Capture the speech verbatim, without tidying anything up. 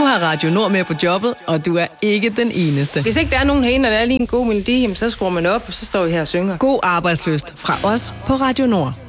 har Radio Nord med på jobbet, og du er ikke den eneste. Hvis ikke der er nogen herinde, og der er lige en god melodi, så skruer man op, og så står vi her og synger. God arbejdsløst fra os på Radio Nord.